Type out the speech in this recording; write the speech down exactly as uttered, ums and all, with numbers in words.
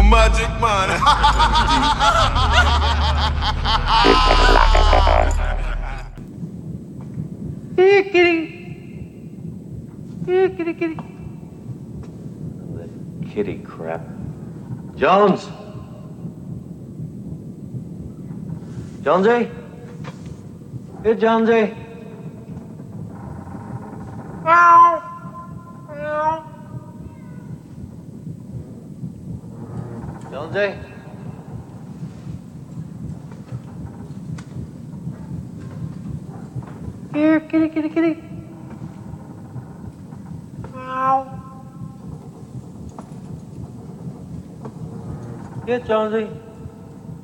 magic man. Here, kitty. Here, kitty, kitty. That kitty crap. Jones! Jonesy? Here, Jonesy. Meow. Meow. Jonesy? Here, kitty, kitty, kitty. Meow. Here, Jonesy.